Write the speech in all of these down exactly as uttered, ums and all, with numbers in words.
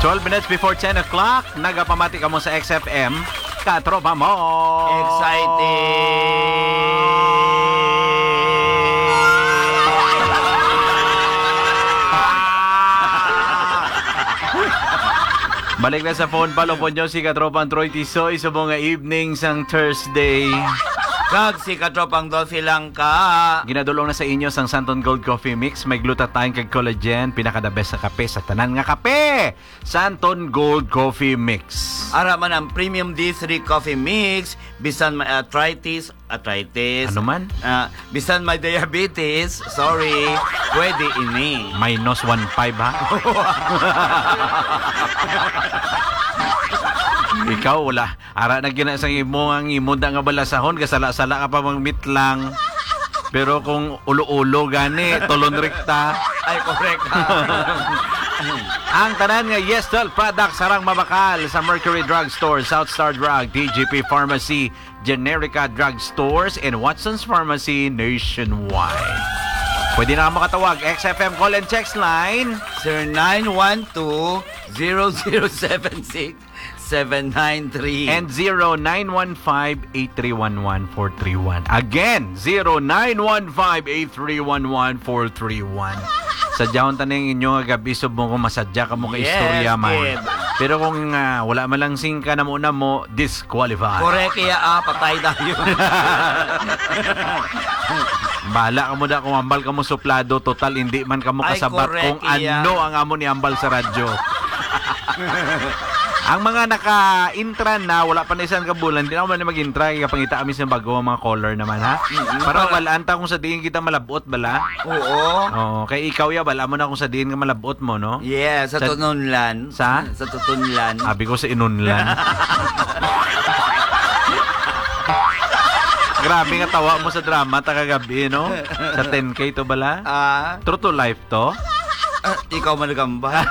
twelve minutes before ten o'clock, nagapamati ka mo sa X F M. Katropa mo! Exciting! Balik na sa phone palo po nyo si Katropang Troy Tisoy sa mga evening sang Thursday. Kag si Katropang Dolphy lang ka. Ginadulong na sa inyo sang Santon Gold Coffee Mix. May glutathione kag collagen. Pinaka-the best sa kape sa tanan nga kape. Santon Gold Coffee Mix. Ara man ang Premium D three Coffee Mix. Bisan may arthritis, arthritis. Ano man? Uh, bisan may diabetes, sorry, pwede ini. Minus one five ha? Ikaw wala. Ara na gina sa imo ang imod nga balasahon. Kasala-sala ka pa mang mitlang. Pero kung ulo-ulo gani, tulon rekta. Ay, correct. Ang tanan nga Yes twelve products sarang mabakal sa Mercury Drug Store, South Star Drug, D G P Pharmacy, Generica Drug Stores, and Watson's Pharmacy nationwide. Pwede na makatawag. X F M call and text line zero nine one two, zero zero seven six, seven nine three and zero nine one five, eight three one one, four three one. Again, zero nine one five, eight three one one, four three one. Sadyahon taning inyo nga gabi sub mo kung masadya ka mo ka yes, istorya man. kid. Pero kung uh, wala man lang sing ka na muna mo, disqualified. Correct, iya ah, patay tayo. Bahala ka mo da kung ambal ka mo suplado, total hindi man ka mo kasabat correct, kung iya. ano ang amo ni ambal sa radyo. Ang mga naka-intra na, wala pa na isang kabulan, hindi na ako man mag-intra, kapangita kami sa bago ang mga caller naman, ha? Mm-hmm. Parang walaan ta kung sa diin kita malabot, bala? Oo. Oo, kay ikaw ya, bala mo na kung sa diin ka malabot mo, no? Yeah, sa, Sa- tununlan. Sa? Sa tutunlan. Sabi ko sa inunlan. Grabe nga tawa mo sa drama, takagabi, no? Sa ten K to bala? Ah, True to life to? ah, ikaw managamba.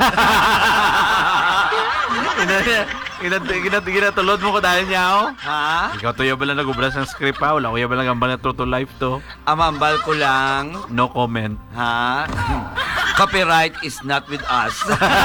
Ginatulod mo ko dahil niya, oh? Ha? Ikaw to yung bala nag-ubras ng script, ha? Wala ko yung bala gambal na true to life to. Amambal ko lang. No comment. Ha? Copyright is not with us.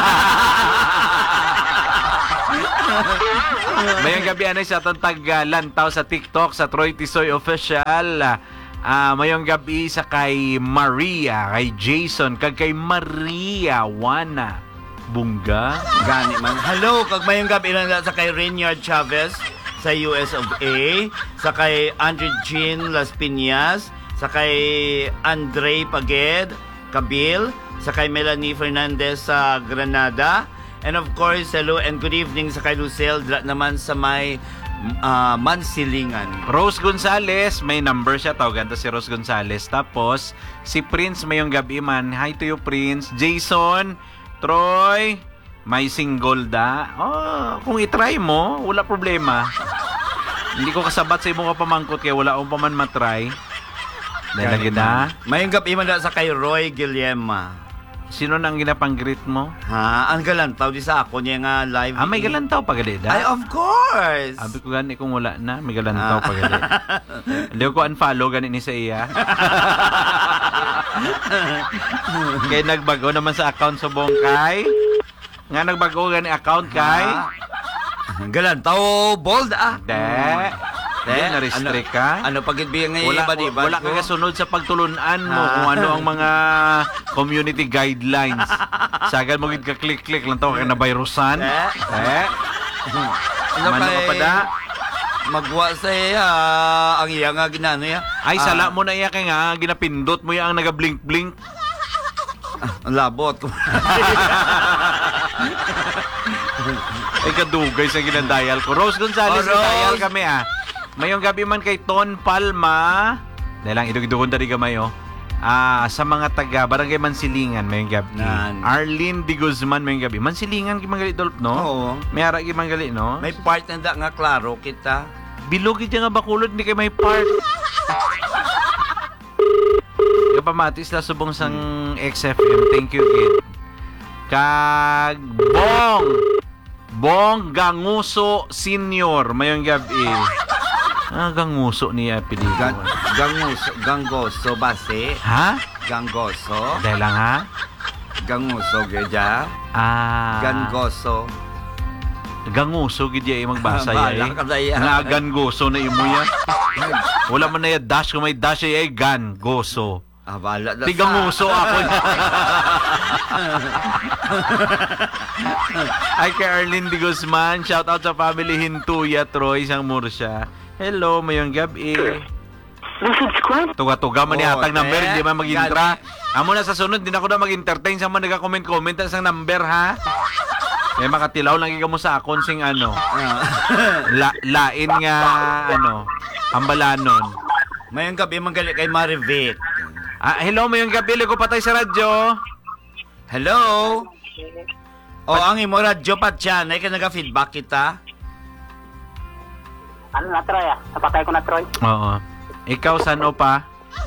Mayang gabi anay sa atong tag-lantaw sa TikTok sa Troy Tisoy Official. Ah, mayong gabi sa kay Maria, kay Jason, kag kay Maria Wana Bunga. Gani man. Hello, kag mayong gabi lang sa kay Reynard Chavez sa U S of A, sa kay Andre Jean Las Piñas, sa kay Andre Paged, Kabil, sa kay Melanie Fernandez sa Granada, and of course, hello and good evening sa kay Lucille dra naman sa may uh, Mansilingan. Rose Gonzales, may number siya, tawagan to si Rose Gonzales. Tapos, si Prince mayong gabi man. Hi to you, Prince. Jason, Troy, may single da. Oh, kung itry mo, wala problema. Hindi ko kasabat sa imong kapamangkot kaya wala akong paman matry. Dahil lagi na. Mayong gabi man sa kay Roy Guillema. Sino nang ginapang-greet mo? Ha? Ang galantaw di sa ako niya nga live. Ah, may galantaw pa gali da? Ay, of course! Sabi ko gani kung wala na, may galantaw pa gali. Hindi ko unfollow gani ni sa iya. Kaya nagbago naman sa account sa Bongkay. Nga nagbago gani account kay. Ang galantaw, bold ah! De. De, na-restrict ka. Ano pagibigyan ngayon Wala, ba di ba? wala ka kasunod sa pagtulunan mo Ah. kung ano ang mga community guidelines. Sagad mo gid ka click-click lang to ka na virusan. Eh? Eh? Ano Mano ka pa da? Magwa sa iya, ang iya nga ginano ya. Ay, Ah, sala mo na iya kay nga, ginapindot mo yung nagablink-blink. Ang labot. Ay, kadugay sa ginadayal ko. Rose Gonzales, Oh, Rose. ginadayal kami ah. Mayong gabi man kay Ton Palma. Dahil lang, idug-idugon dari gamay oh. Ah, sa mga taga Barangay Mansilingan mayong gabi. Nan. Arlene Di Guzman mayong gabi. Mansilingan gimangali Dolp, no? Oo. May ara gimangali, no? May part na da nga klaro kita. Bilog iti nga bakulod ni kay may part. Kapamatis la subong sang X F M. Thank you, kid. Kag Bong Bong Ganguso Senior mayong gabi. Ah, Ganguso niya pili. Gan gangus, ganggoso base. Ha? Ganggoso. Dahil lang ha? Ganguso, gadya. Ah. Gangoso. Ganguso gid ya magbasa ya. Bala ka daya. Nga gangoso na imo ya. Wala man na ya dash kung may dash ay gangoso. Ah, bala na. Di ganguso ako. Ay kay Arlene Di Guzman, shout out sa family Hintuya Troy sang Murcia. Hello, mayong gabi. Tuga-tuga man ni Oh, hatag number, eh. di man mag-intra. Amo na sa sunod, di na ako na mag-entertain sa mga nag-comment-comment sa number, ha? Eh, makatilaw lang ikaw mo sa akon sing ano. La, lain nga, ano, ambalanon. Mayong gabi manggali kay Marivic. Ah, hello, mayong gabi, ligo patay sa radyo. Hello? O, ang imo radyo pa dyan. Ay ka naga-feedback kita? Ano na, Troy, ah? Napatay ko na, Troy. Oo. Ikaw, saan o pa?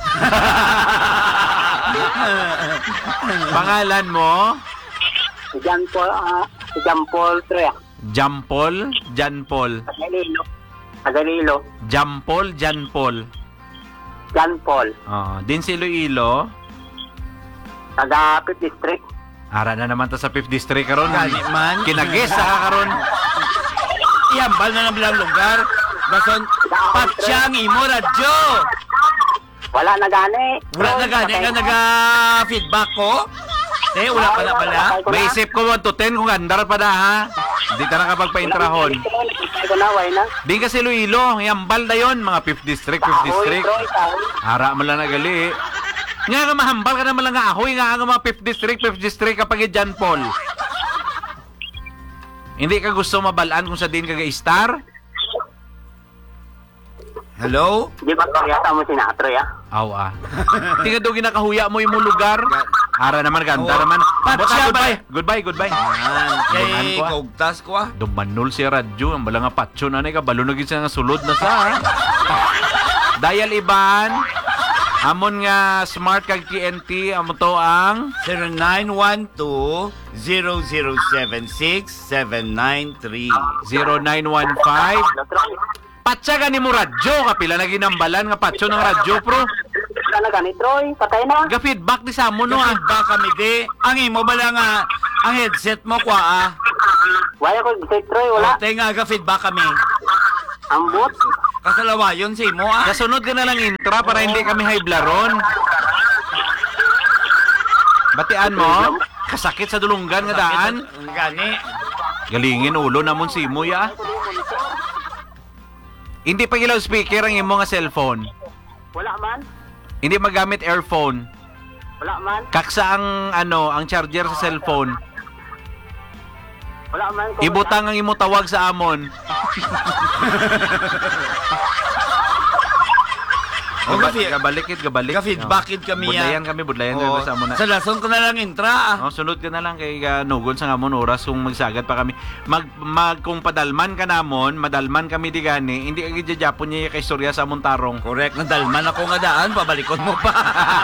Pangalan mo? Si John Paul, ah, si John Paul, Troy, ah. Jampol? Janpol? Agalilo. Agalilo. Jampol? Janpol? John Paul. Oo. Din si Iloilo? Taga fifth District. Ara na naman ta sa fifth District karon. Gani man. Kinagis sa karon. Iyambal na lang bilang lugar. Dason, patsyang imo radyo. Wala na gani. Wala na gani ka naga-feedback ko? Eh, wala pala pala. May isip ko one to ten kung andar pa na ha. Hindi ka nakapagpa-intrahon. Napatay ko na, why na? Di kasi Iloilo, yambal na yon mga fifth District, fifth District. Troy, Troy. Ara mo lang nagali. Nga nga mahambal ka naman lang nga ahoy nga nga mga fifth District, fifth District kapag John Paul. Hindi ka gusto mabalaan kung sa din ka ga-star? Hello? Di ba karyata mo si na, Troy, ah? Aw ah. Tingnan daw ginakahuya mo yung lugar. Ara naman, ganda Oh. naman. Patsya, Goodbye, goodbye, goodbye. Yan. Kay Dumaan ko, ah. Kogtas ko ah. Dumanol si Radyo. Ang bala nga patso na ka. Balo na siya nga sulod na sa. ha? Dial Iban. Amon nga smart kag T N T. Amon to ang zero nine one two zero zero seven six seven nine three. zero nine one five. Hello, Troy. Patsa ka ni mo radyo. Kapila na ginambalan nga patso ng radyo, pro. Wala na gani, Troy. Patay na. Ga-feedback di sa mo, no, ah. Ba kami di. Ang imo bala nga ang headset mo kwa ah. Wala ko, si Troy, wala. O, tenga ga feedback kami. Ambot. Kasalawayon sa imo ah. Kasunod ka na lang intra para hindi kami high blaron. Batian mo. Kasakit sa dulunggan nga daan. Gani. Galingin ulo namon si mo, ya. Hindi pa ilaw speaker ang imo nga cellphone. Wala man. Hindi magamit earphone. Wala man. Kaksa ang ano, ang charger sa cellphone. Wala man. Kung Ibutang ang imo tawag sa amon. O, Gaba- gafi- Gabalikit, gabalik. Ga-feedbackid kami, ah. Budlayan kami, budlayan Oo. kami sa amon na. Sa lason ko na lang intra ah. Oh, sunod ka na lang kay uh, Nugon sa amon oras kung magsagad pa kami. Mag, mag kung padalman ka namon, madalman kami di gani, hindi ka gidjapon niya kay istorya sa amon tarong. Correct, nadalman ako nga daan, pabalikon mo pa.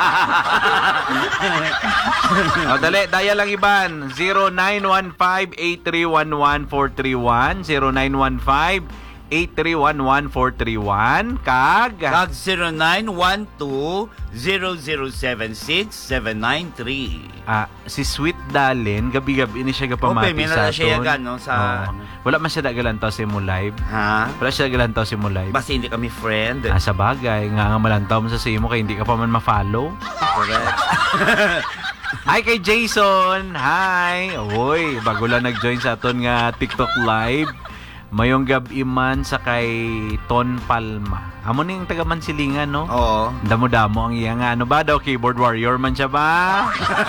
O dali, daya lang iban. zero nine one five eight three one one four three one zero nine one five eight three one one four three one kag Kag zero nine one two zero zero seven six seven nine three. ah, si Sweet Dalin gabi-gabi ni siya Okay, gapamati may sa nala siya aton. yagan, no, sa- Oo. Wala man siya nagalantaw sa mo live. Ha? Wala siya nagalantaw sa mo live. Basta hindi kami friend. Ah, sa bagay, nga nga malantaw mo sa simo kay hindi ka pa man ma-follow. Correct. Hi kay Jason. Hi. Oy, bago lang nag-join sa aton nga TikTok live. Mayong gabi man sa kay Ton Palma. Amo ning taga Mansilingan, no? Oo. Damo-damo ang iya nga. Ano ba daw? Keyboard warrior man siya ba?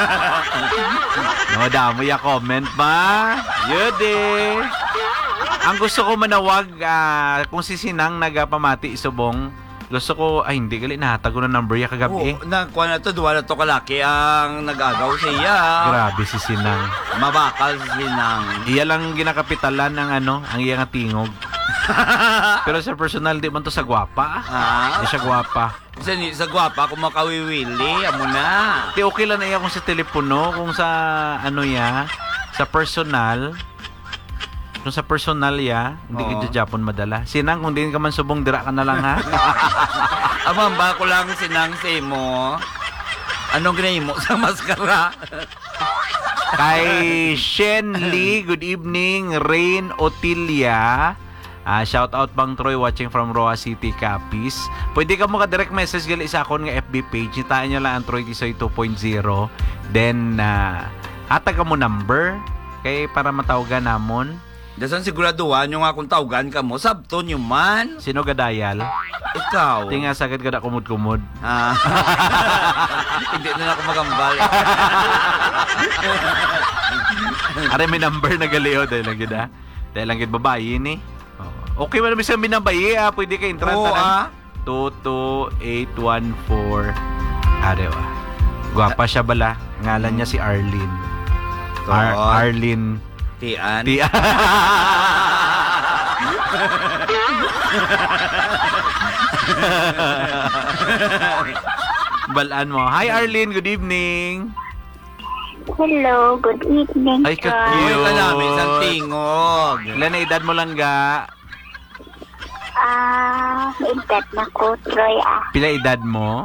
No, damo ya comment ba? Yude. Ang gusto ko manawag, ah, kung si Sinang nagapamati subong, gusto ko, ay hindi gali, nahatag ko na number ya kagabi. Oo, nakuha na to, duwa na to kalaki ang nag-agaw sa iya. Grabe si Sinang. Mabakal si Nang. Iya lang ginakapitalan ng ano, ang iya nga tingog. Pero sa personal, di man to sa gwapa. Ha? Di siya gwapa. Sa, sa gwapa, kung makawiwili, amo na. Di okay lang na iya kung sa telepono, kung sa ano ya, sa personal, kung sa personal ya, hindi Oo. ka Japon madala. Sinang, kung di ka man subong, dira ka na lang ha. Amang ba ko lang sinang sa mo? Anong ginay mo sa maskara? Kay Shen Lee, good evening. Rain Otilia. Uh, shout out Bang Troy watching from Roa City, Capiz. Pwede ka mo ka-direct message gali sa akon nga F B page. Nitaan nyo lang ang Troy Tisoy two point oh. Then, uh, hatag ka mo number kay para matawagan namon. Dasan siguraduhan yung akong tawagan ka mo. Sabto nyo man. Sino gadayal? Ikaw. Tinga sagad ka na kumud-kumud. Ah. Hindi na ako magambal. Are may number na galio dahil lang gida. Dahil lang gid babae ni. Okay man namin sa binabayi ah. Pwede ka intranta Oo, ah. two two eight one four. Arewa. Gwapa siya bala. Ngalan niya si Arlene. Ar- Arlene. Tian. Tian. Balaan mo. Hi Arlene, good evening. Hello, good evening. Ay, sir. ka-cute. Uy, kalami sa tingog. Ilan na edad mo lang ga? Ah, may edad na ko, Troy, ah. Pila edad mo?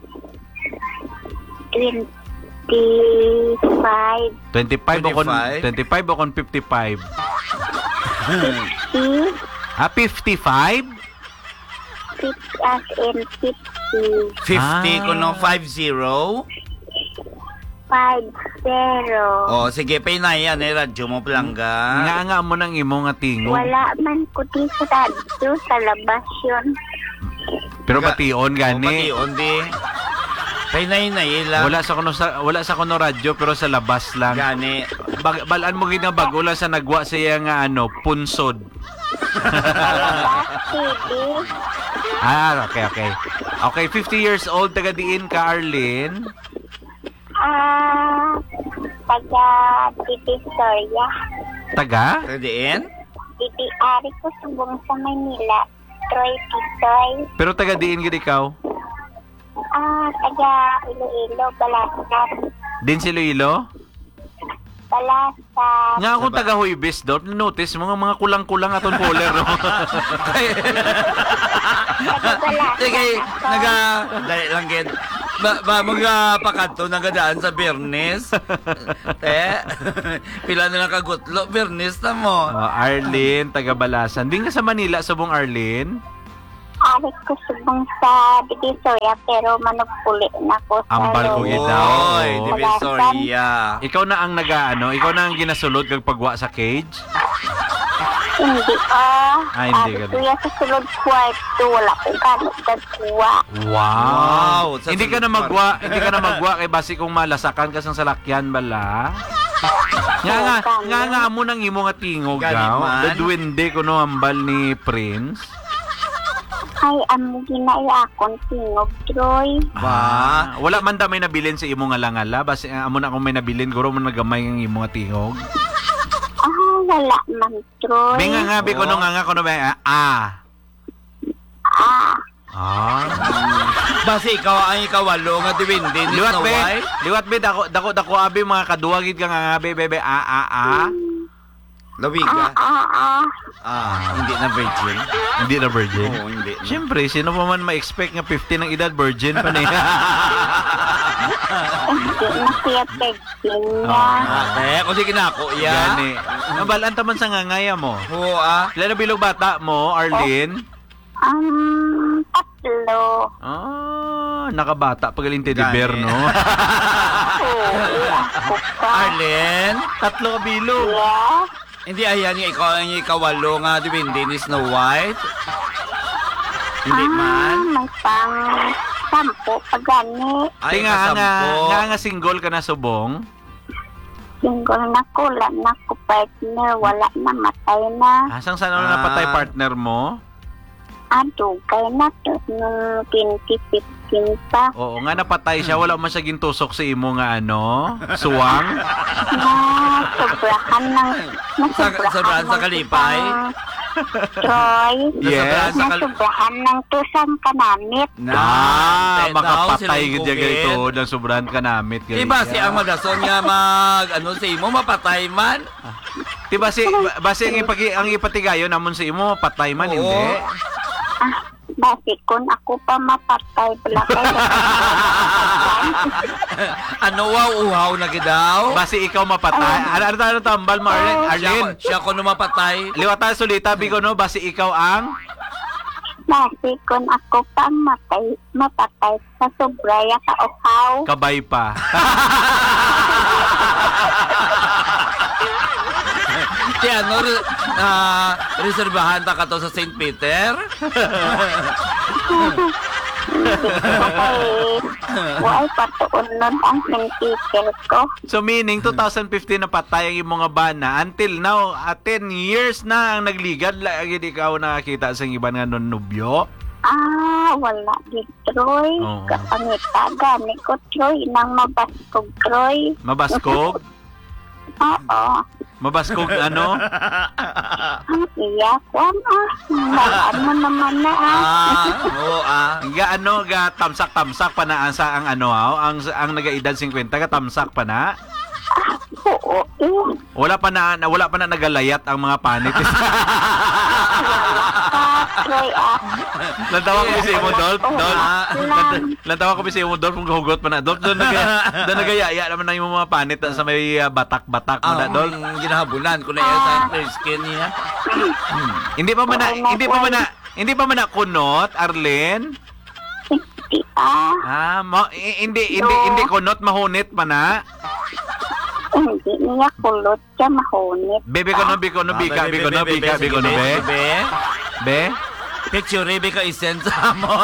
twenty-five. twenty-five o kon twenty-five? twenty-five o kon fifty-five? fifty. Ah, fifty-five? fifty as in fifty. fifty Ah. ko no, five zero. Five zero. Oh, sige, painayan eh, radyo mo plangga. Nga nga mo nang imo nga tingo. Wala man ko di sa radyo, sa labas yun. Pero bation O, gani. pati ondi. Painay na ila. Wala sa kuno sa wala sa kuno radyo pero sa labas lang. Gani. Bag, balaan mo gina bag wala sa nagwa siya nga ano, punsod. Labas, T V. Ah, okay, okay. Okay, fifty years old, taga diin ka, Arlene. Ah, taga Divisoria. Taga? Kadiin? Didi ari ko subong sa Manila. Troy Tisoy. Pero taga diin gid ikaw. Ah, taga Iloilo, Balasan. Din si Iloilo? Balasan. Nga akong taga Huibis daw, notice mga mga kulang-kulang aton poler, no? Taga Balasan. Sige, ako. naga... Dali lang, Ken. Ba, ba magpakanto, nagadaan sa Bernes. Te, pila na lang kagutlo, Bernes na mo. Oh, Arlene, taga Balasan. Di nga sa Manila, subong Arlene. Ari ko subong sa Divisoria pero manugpuli na ko sa Ambal ko Lolo. gid daw. Oy, Divisoria. Ikaw na ang naga ano, ikaw na ang ginasulod kag pagwa sa cage. Hindi ah. Ah, hindi Ari ka- kuya sa sulod kwarto, wala ko ganit kagkuha. Wow. Wow, sa Hindi ka na sulod magwa, hindi ka na magwa kay basi kung malasakan ka sang salakyan bala. Nga nga, nga nga mo nang imo nga tingog Gani daw. man. The duwende kuno ambal ni Prince. Ay, amo ginay akong tingog, Troy. Ba? Ah, wala man da may nabilin sa imo nga langala, basi ah, amo na kung may nabilin guro mo nagamay ang imo nga tingog. Ah, wala man, Troy. May nga nga bi kuno nga nga kuno ba ah. Ah. Ah, Ah. Basi ikaw ang ikawalo nga diwindi ni Liwat Snow be, White. liwat be dako dako dako abi mga kaduwagid ka nga nga be bebe ah ah ah. ah, Lawiga. ah, ah. Ah, hindi na virgin. Hindi na virgin. Oo, hindi. na. Siyempre, sino pa man ma-expect nga fifty ng edad, virgin pa niya. Hindi na siya pegsin niya. Ah, eh, kung sige na ako, ya. Gani. Nabalaan taman sa ngangaya mo. Oo, ah. Ilan na bilog bata mo, Arlene? Um, tatlo. Ah, nakabata. Pagaling teddy Gani. bear, no? Oo, ako pa. Arlen, Tatlo ka bilog. Yeah. hindi ayan yung ikaw ang ikawalo nga diwindi ni Snow White. Hindi Ah, man. may pang sampo pa gani. Ay, Tinga nga, kasampo. nga nga single ka na subong. Single na ko, wala na ko partner, wala na, matay na. Asang saan na Ah. napatay partner mo? Adugay na to, nung twenty fifteen pa. Oo, nga napatay siya. Wala man siya gintusok sa imo nga ano, suwang. Na sobrahan ng, na Sa- sobrahan sa ng kalipay? tusang Troy. Yes. Sa Na kal- sobrahan ng tusang kanamit. Na, Ah, ten daw, makapatay silang gid COVID. ito ng sobrahan ka namit. Diba si ang magason nga mag, ano sa imo, mapatay man? Diba si, basi ang, ipagi, ang ipatigayo namon sa imo, patay man, Oo. hindi. Ah, basi kun ako pa mapatay pala kayo. Ano wow, uhaw na gidaw? Basi ikaw mapatay. Ano ano ano tambal mo Arlene? Siya, Arlene. ko- siya ko no mapatay. Liwata sulita bigo no basi ikaw ang Basi kung ako pang matay, mapatay sa sobraya ka uhaw. kabay pa. Kaya ano, re- ah, reserbahan ta ka to sa Saint Peter? Okay. Why patuon nun ang sentikel ko? So meaning twenty fifteen na patay ang imong nga bana until now at ten years na ang nagligad lagi di ikaw nakakita sa iban nga nonobyo. Ah, wala di Troy. Oo. Kapangita gani ko Troy nang mabaskog Troy. Mabaskog, Oo. mabaskog ano? Ang iya ko ah. Malaan mo naman na ah. Ah, oo ah. Ga ano ga tamsak-tamsak pa na ang sa ang ano aw, ang ang nagaedad fifty ka tamsak pa na. Oo. Eh. Wala pa na na- wala pa na nagalayat ang mga panit. Ah, Troy ah. Lantawa ko si mo Dolph, Dolph. Ah, Lang. Lantawa ko si mo Dolph kung gahugot pa na. Dolph doon nagaya, doon nagayaya naman na yung mga panit sa may uh, batak-batak mo na Ang Dolph. ginahabulan ko na yan sa clear skin niya. Hindi pa man na, hindi pa man na, hindi pa man na kunot, Arlene. Hindi ah. Ah, mo, i- hindi hindi hindi kunot mahunit pa na. Hindi niya kulot siya mahunit. Bebe ko no, biko no, bika, biko no, bika, biko no, be. Be. Be. Picture Rebe ka isend sa mo.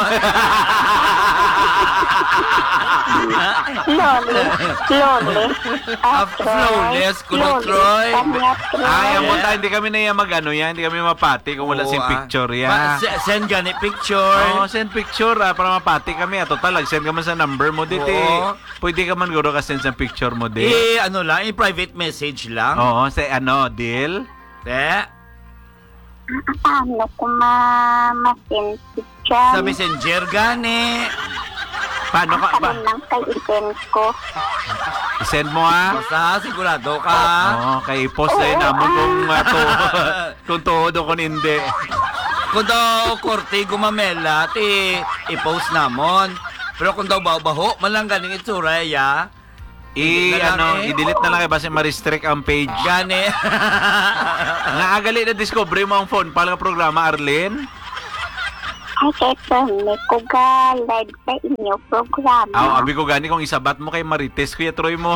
Loli. Loli. Ah, flawless, kuno, Troy. Ay, ang punta, hindi kami na yan mag-ano yan, hindi kami mapati kung wala Oo, si ah. picture Ma- yan. se- Send gani picture. Oh, send picture ah, para mapati kami. Ah, total, send ka man sa number mo dito. Oo. Pwede ka man guro ka send sa picture mo dito. Eh, ano lang, eh, private message lang. Oo, sa ano, deal? Eh, Paano ko ma-masensi siya? sa messenger gani. Paano ka? Ano Pa, lang kay isend ko? send mo ah. Basta sigurado ka. Oo, kay post na yun naman kung uh, to, kung tuhod o kung hindi. Kung daw korte gumamela, ti i-post namon. Pero kung daw baho-baho, malang ganing itsura ya. I, Hindi na lang ano, eh. i-delete na lang kaya basta ma-restrict ang page. Gani. Nga agali na discovery mo ang phone pala nga programa, Arlene. Ay, kay Tony ko ga live sa inyo programa. Aw, abi ko gani kung isabat mo kay Marites, kuya Troy mo.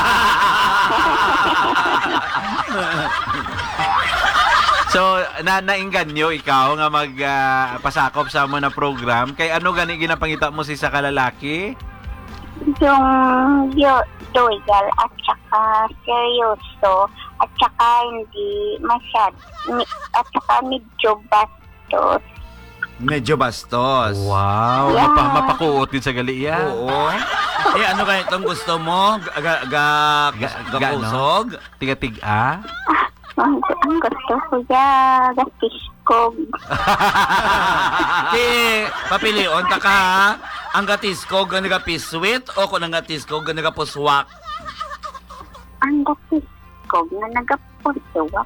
So, na nainganyo ikaw nga mag ah, pasakop sa mo na program. Kay ano gani ginapangita mo si sa kalalaki? Yung yo, loyal at saka seryoso at saka hindi masyad mi- at saka medyo bastos. Medyo bastos. Wow, Yeah. mapa, mapakuot din sa gali iya. Oo. Eh, ano kaya itong gusto mo? Ga, ga, ga, Ga- ga, ga- pusog? Tiga-tiga. Ang, ang gusto ko ya gatiskog. Di, papilion ta ka ha? Ang gatiskog nga nagapiswit o kung ang gatiskog nga nagapuswak? Ang gatiskog na nagapusuwak.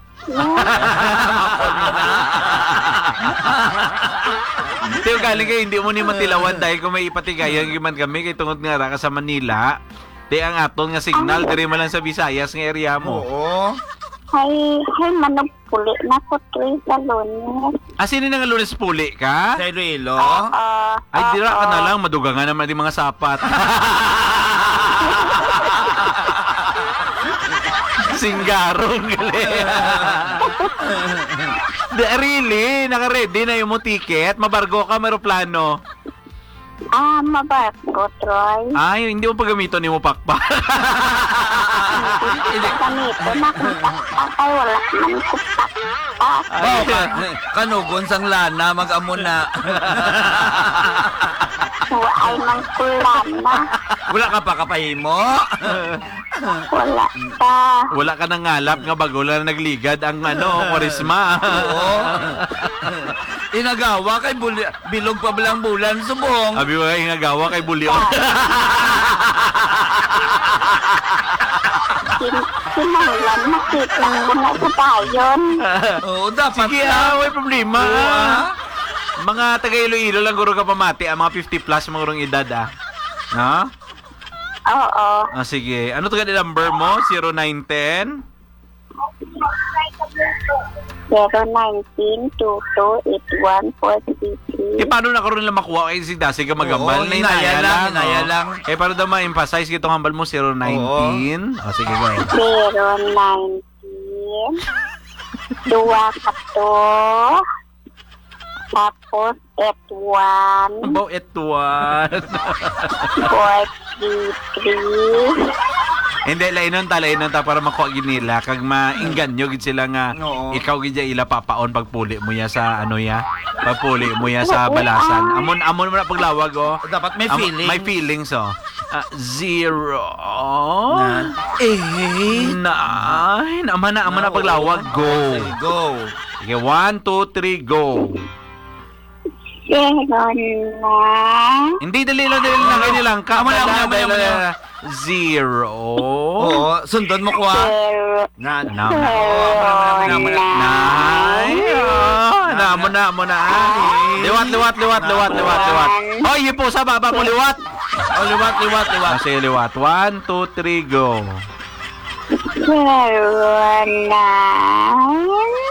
Tiyo galing kayo, hindi mo ni matilawan dahil kung may ipatigayan giman kami kay tungod nga ra ka sa Manila. Di ang aton nga signal diri man lang sa Visayas nga area mo. Oo. Hay, hay manong puli na ko tuloy sa lunes. Ah, sino nga Lunes puli ka? Sa Iloilo? Ah, Ay, dira ka na lang, madugangan naman di mga sapat. Singgarong gali. Di, really, naka-ready na yung mo ticket. Mabargo ka, maroplano. ah, mabarko, Troy. Ay, hindi mo pagamito ni mo pakpak. Ganito na kung takpak ay wala man ko takpak. Oh, ka, kanugon sang lana, mag-amo na. Wa ay man kulana. Wala ka pa kapahimo? Wala pa. Wala ka nang ngalap nga bago lang nagligad ang ano, kwarisma. Oo. Inagawa kay buli, bilog pa bilang bulan subong. Abi mo nga gawa kay Bulyo. Sin- Sinanglan nakita ko na sa bayon. Oo, dapat Sige na. ah, may problema. Oo, ah. Mga taga Iloilo lang guro ka pamati, ang mga fifty plus mga gurong edad ah. No? Oo. Ah, sige. Ano to ganyan number mo? zero nine one zero. zero nineteen two two eight one four three three. Eh, paano na karoon lang makuha? Eh, si Dasi ka magambal. Oo, Na inaya lang, inaya oh. lang. Eh, paano daw ma-emphasize itong hambal mo? zero nineteen. Oh, sige, go. zero nineteen. Dua ka to. Tapos eight one. About it one. four three three. Hindi, lainon ta, lainon ta para makuha gid nila. Kag maingganyo gid sila nga Oo. ikaw gid ya ila papaon pagpuli mo ya sa ano ya. Pagpuli mo ya sa balasan. Amon amon mo na paglawag oh. Dapat may Am- feeling. May feelings oh. Ah, zero. Na- Eight. Nine. Ama na, ama na paglawag. Go. Sige, go. Sige, one, two, three, go. Zero nine. Hindi, dali lang, dali lang. Kayo nilang. Kama Amana, na, amana, dali amana, lang. amana. Zero. Oo, sundon mo ko ah. Zero. Na, Na, Zero na, na, Nine. Oh, na, mo na, mo na. Liwat, liwat, liwat, liwat, liwat, liwat. Oh, yun po, sa baba mo, liwat. Oh, liwat, liwat, liwat. Ah, sige, liwat. One, two, three, go. Zero nine.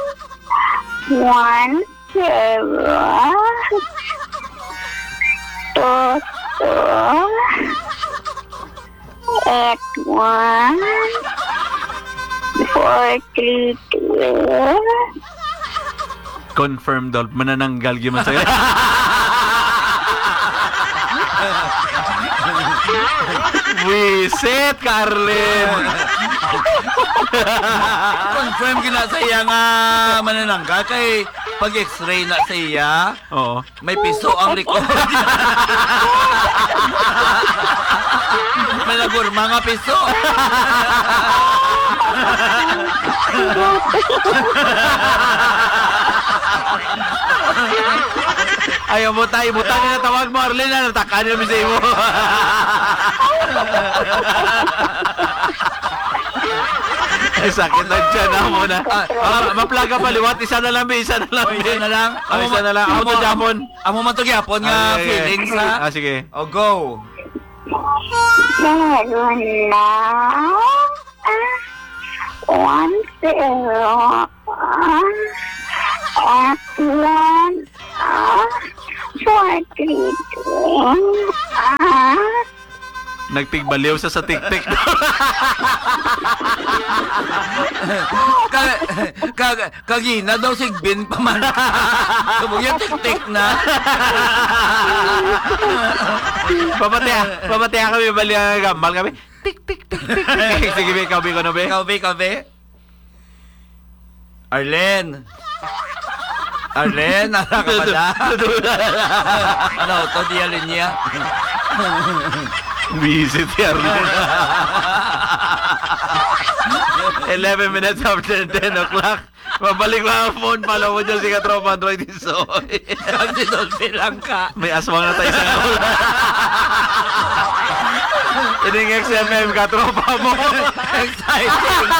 One zero. Two two. Eight one. Four three two. Confirm, Dolph. Manananggal gyud man sa'yo. Wisit, Carlin. Confirm gina sa iya nga manananggal kay pag x-ray na sa iya, Oo. may piso ang record. May nagurma nga piso. Ayaw mo tayo. Buta nila tawag mo, Arlene. Na natakan nila sa imo. Ay, sakit ang tiyan na mo na. Ah, maplaga pa, liwat. Isa na lang, be. Isa na lang, O, be. isa na lang. Oh, isa na lang. Ako to, Japon. Amo man to gyapon nga Ah, sige. feelings ha. Ah, sige. O, go. Zero nine. One zero. Eight one. Four three two. Nagtigbaliw sa sa tik-tik. Kag kag kagina daw sigbin pa man. Kabugyan tik-tik na. Pamataya. Pamataya kami. Bali ang gambal kami. Tik-tik-tik-tik. Sige, be. Ikaw, be. Ko na, be. Kabe, kabe. Arlen. Arlen, nasa ka pa na? Ano, to di alin niya. Visit si Arlene. eleven minutes after ten o'clock. Mabalik lang ang phone. Follow mo dyan si Katropa Android Isoy. Kasi doon bilang ka. May aswang na tayo sa kaul. Ining X M M Katropa mo. Exciting.